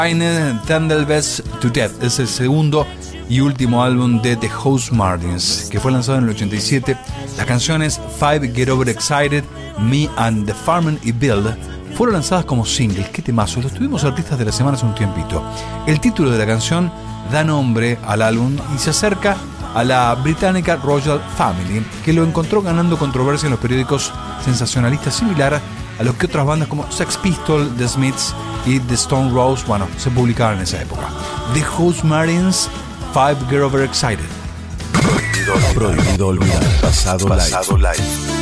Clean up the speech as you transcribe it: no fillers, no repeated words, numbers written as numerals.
Thunderbirds to Death es el segundo y último álbum de The Housemartins, que fue lanzado en el 87. Las canciones Five Get Over Excited, Me and the Farmer y Bill fueron lanzadas como singles. ¡Qué temazos! Los tuvimos artistas de la semana hace un tiempito. El título de la canción da nombre al álbum y se acerca a la británica Royal Family, que lo encontró ganando controversia en los periódicos sensacionalistas, similar a lo que otras bandas como Sex Pistols, The Smiths y The Stone Roses, se publicaron en esa época. The Housemartins, Five Get Over Excited. Prohibido olvidar. Pasado live.